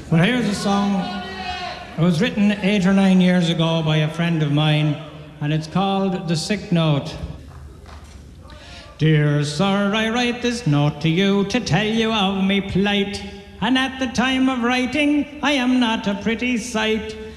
Well, here's a song. It was written 8 or 9 years ago by a friend of mine, and it's called The Sick Note. Dear sir, I write this note to you to tell you of me plight, and at the time of writing I am not a pretty sight.